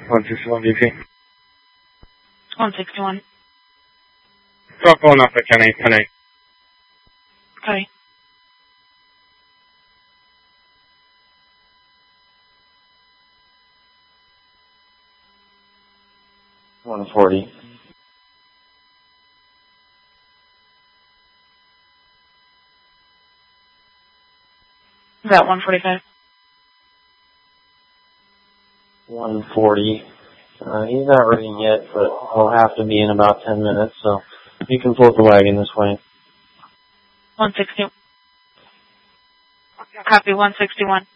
161 BP. 161. Stop going up at 10-8, 10-8. Okay. $140. Is that 145? 140. He's not reading yet, but he'll have to be in about 10 minutes, so you can float the wagon this way. 160. Copy 161.